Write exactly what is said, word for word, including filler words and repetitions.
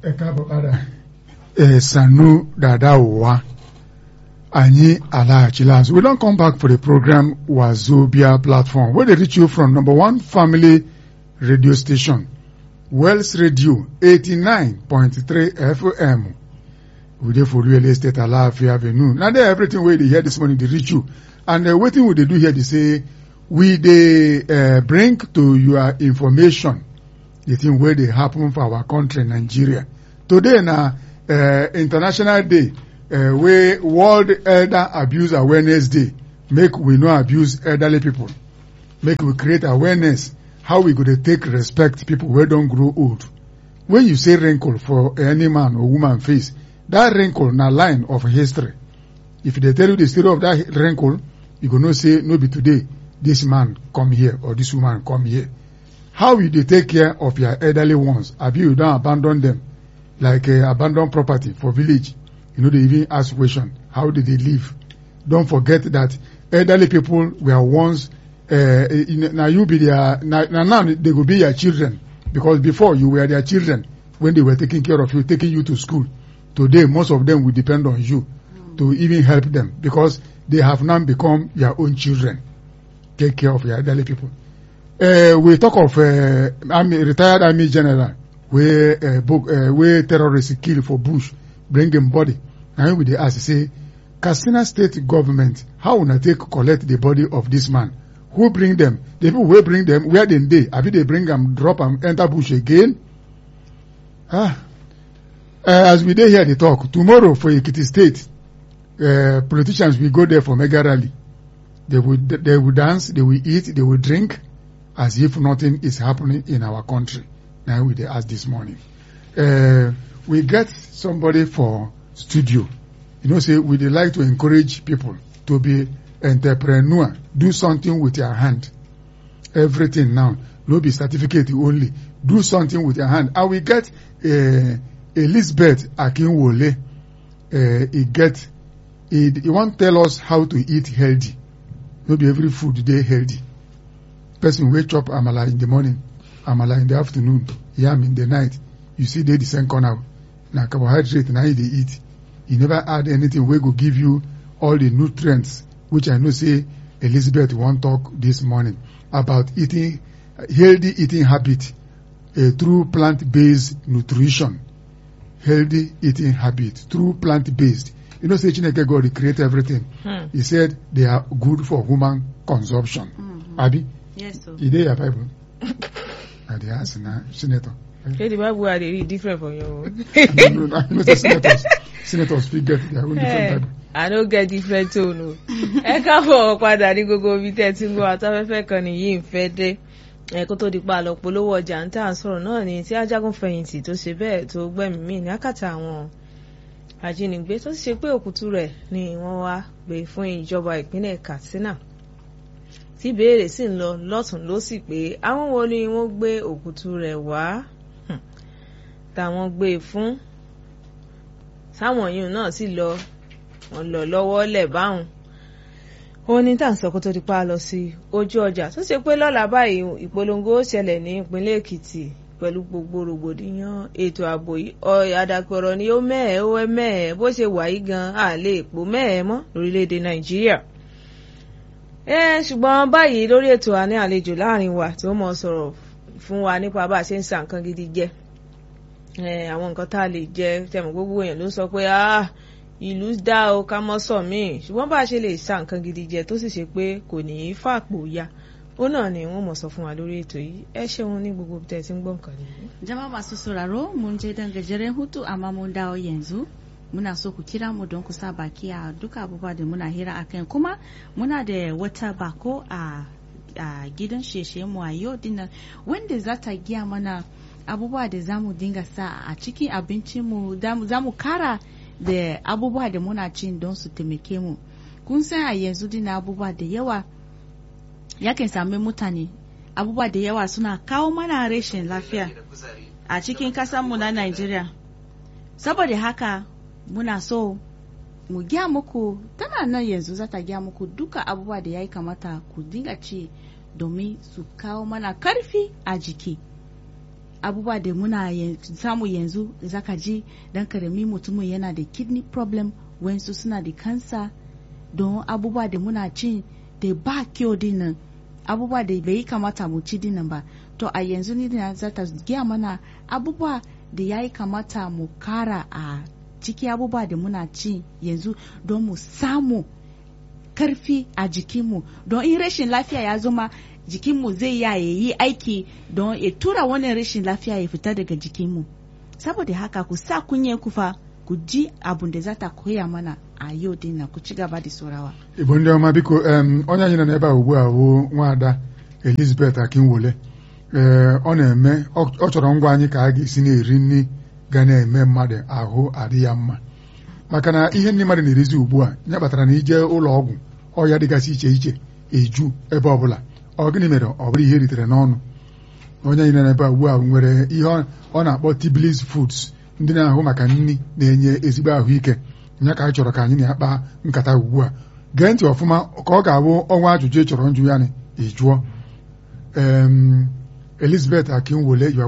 Ekabokada Sanu Dadawa Anyi Alachilas. We don't come back for the program Wazobia platform where they reach you from number one family radio station, Wells Radio eighty-nine point three F M. We dey for real estate Alafia Avenue. Now there everything where they hear this morning they reach you. And uh, waiting what they do here they say we they uh, bring to your information the thing where they happen for our country Nigeria. Today na uh, International Day uh, where World Elder Abuse Awareness Day. Make we no abuse elderly people. Make we create awareness how we go to take respect people who don't grow old. When you say wrinkle for any man or woman face, that wrinkle na line of history. If they tell you the story of that wrinkle, you go no say no be today this man come here or this woman come here. How will they take care of your elderly ones? Have you don't abandon them like uh, abandoned property for village? You know they even ask question. How did they live? Don't forget that elderly people were once uh, now you be their now, now they will be your children because before you were their children when they were taking care of you, taking you to school. Today most of them will depend on you mm. to even help them because they have now become your own children. Take care of your elderly people. Uh, we talk of uh, army, retired army general where uh, book, uh, where terrorists kill for bush, bring them body. And we they ask say, Katsina state government, how will take collect the body of this man? Who bring them? The people who bring them, where then they? Have they bring them, drop them, enter bush again? Ah, uh, as we dey here they talk tomorrow for Ekiti state, uh, politicians will go there for mega rally. They will they will dance, they will eat, they will drink. As if nothing is happening in our country. Now we they ask this morning. Uh, we get somebody for studio. You know, say we they like to encourage people to be entrepreneur. Do something with your hand. Everything now. No be certificate only. Do something with your hand. And we get uh, Elizabeth Akinwole. Uh, he get, he, he won't tell us how to eat healthy. No be every food they healthy. Person wake up amala in the morning, amala in the afternoon, yam in the night. You see they the same corner. Now carbohydrate now they eat. You never add anything we go give you all the nutrients, which I know say Elizabeth won't talk this morning about eating healthy eating habit uh, through plant-based nutrition. Healthy eating habit through plant-based. You know, say Chineke God create everything. Hmm. He said they are good for human consumption. Mm-hmm. Abi. Yes, sir. Is there a Bible? I dey ask now, Senator. Okay, the Bible are they different from your own. no, no, no, no, the senators. Senators speak get their own different Bible. I don't get different too, no. Ẹ káàbọ̀ padà ní gbogbo ibi tẹ́ ti ń gbọ́ àtàfẹ́fẹ́ kan nìyí ń fẹ́ dé. Ẹ kó tó di pa lọ polówó ọjà ń tà ń sọ̀rọ̀ náà ni tí ajagun fẹ̀yìntì tó ṣe bẹ́ẹ̀ tó gbẹ̀mí mì ní àkàtà àwọn ajínigbé tó sì ṣe pé òkútu rẹ̀ ni wọ́n wá gbé fún ìjọba ìpínlẹ̀ Katsina. Tí béèrè sì ń lọ lọ́tún ló sì pé àwọn wo ni wọ́n gbé òkútu rẹ̀ wá táwọn gbé e fún sáwọn yìí náà sì lọ wọ́n lọ lọ́wọ́ lẹ̀ báwọn. Ó ní tá à ń sọ kó tó di pa lọ sí ojú ọjà tó ṣe pé lọ́la báyìí ìpolongo ṣẹlẹ̀ ní ìpínlẹ̀ Èkìtì pẹ̀lú gbogbo rògbòdìyàn ètò ààbò àdàpọ̀rọ̀ ni ó mẹ́ẹ̀ ó ẹ mẹ́ẹ̀ bó ṣe wà yí gan à lè pò mẹ́ẹ̀ mọ́ lórílẹ̀‐èdè Nàìjíríà. ẹ ṣùgbọ́n báyìí lórí ètò àní àlejò láàrin wa tí ó mọ̀ sọ̀rọ̀ fún wa nípa bá a ṣe ń sa nǹkan gidi jẹ àwọn nǹkan tá a lè jẹ tẹ̀mọ̀ gbogbo èèyàn ló sọ pé ìlú dá o ká mọ́ sọ míì ṣùgbọ́n bá a ṣe lè sa nǹkan gidi jẹ tó sì ṣe pé kò ní í fàpò ya ó náà ni wọ́n mọ̀ sọ fún wa lórí ètò yìí ẹ ṣeun ní gbogbo tẹ̀ tí ń gbọ́ nǹkan yìí. Jama'a masu sauraro mun je dan gajeren hutu amma mun dawo yanzu. Muna so ku kira mu don ku sa baki a duka abubuwa da muna hira akan kuma muna da wata bako a a gidan sheshe mu a yau dinnan wanda za ta giya mana abubuwa da zamu dinga sa a cikin abincin mu zamu kara da abubuwa da muna cin don su taimake mu. Kun san a yanzu dinnan abubuwa da yawa yakan same mutane abubuwa da yawa suna kawo mana rashin lafiya a cikin kasar mu na Najeriya. Saboda haka muna so mu gya muku tana nan yanzu za ta gya muku duka abubuwa da ya yi kamata ku dinga ci domin su kawo mana karfi a jiki. abubuwa da muna samu yanzu zaka ji dan karami mutumin yana da kidney problem, wayansu suna da kansa, don abubuwa da muna cin da ba kyau dinnan, abubuwa da bai kamata mu ci dinnan ba. To a yanzu ni da za ta gaya mana abubuwa da ya yi kamata mu kara a ciki abubuwa da muna ci yanzu don mu samu karfi a jikinmu, don in rashin lafiya ya zama jikinmu zai ya yi aiki don ya tura wannan rashin lafiya ya fita daga jikinmu. Saboda haka ku sa kunye kufa ku ji abun da za ta koya mana a yau dinnan, ku ci gaba da saurawa. Igbo ndị ọma biko onye anyị nọ n'ebe a ugbu a bụ nwaada Elizabeth Akinwole. ee ọ na-eme ọ chọrọ ngwa anyị ka a ga-esi na-eri nri ga na-eme mmadụ ahụ adị ya mma, maka na ihe ndị mmadụ na-erizi ugbu a ya kpatara na ije ụlọ ọgwụ ọya dịgasị iche iche eju ebe ọbụla. Ọ gịnị mere ọ bụrụ ihe eritere n'ọnụ? Onye anyị nọ n'ebe a ugbu a nwere ihe ọ na-akpọ Tbilisi Foods, ndị na-ahụ maka nri na-enye ezigbo ahụike. Ya ka anyị chọrọ ka anyị na-akpa nkata ugbu a. Gee ntị ọfụma ka ọ ga-abụ ọnwa ajụjụ ị chọrọ njụ ya na ị jụọ. Elizabeth Akinwole.